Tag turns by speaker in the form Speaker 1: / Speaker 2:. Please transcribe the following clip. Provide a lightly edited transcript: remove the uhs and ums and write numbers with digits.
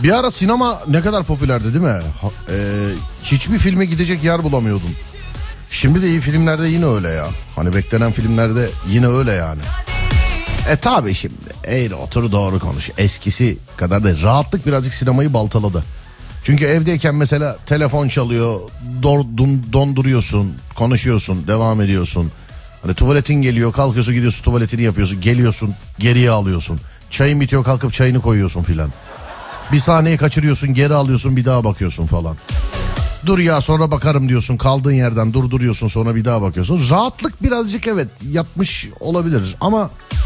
Speaker 1: Bir ara sinema ne kadar popülerdi değil mi? Hiçbir filme gidecek yer bulamıyordum. Şimdi de iyi filmlerde yine öyle ya. Hani beklenen filmlerde yine öyle yani. Tabi şimdi eğri otur doğru konuş. Eskisi kadar da rahatlık birazcık sinemayı baltaladı. Çünkü evdeyken mesela telefon çalıyor, donduruyorsun, konuşuyorsun, devam ediyorsun. Hani tuvaletin geliyor, kalkıyorsun gidiyorsun tuvaletini yapıyorsun, geliyorsun geriye alıyorsun. Çayın bitiyor, kalkıp çayını koyuyorsun filan. Bir sahneyi kaçırıyorsun, geri alıyorsun, bir daha bakıyorsun falan. Dur ya sonra bakarım diyorsun, kaldığın yerden durduruyorsun, sonra bir daha bakıyorsun. Rahatlık birazcık evet yapmış olabilir ama